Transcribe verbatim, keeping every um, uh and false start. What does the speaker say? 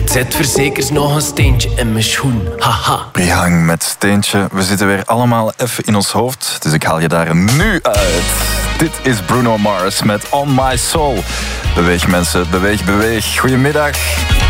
zet verzekers nog een steentje in mijn schoen. Haha. Prihang met steentje. We zitten weer allemaal even in ons hoofd. Dus ik haal je daar nu uit. Dit is Bruno Mars met On My Soul. Beweeg mensen, beweeg, beweeg. Goedemiddag.